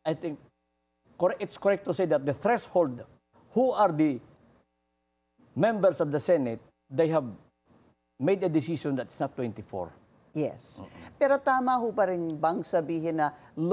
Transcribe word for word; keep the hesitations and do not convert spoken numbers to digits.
I think cor- it's correct to say that the threshold, who are the members of the Senate, they have made a decision that's not twenty-four. Yes. Pero tama ho pa rin bang sabihin na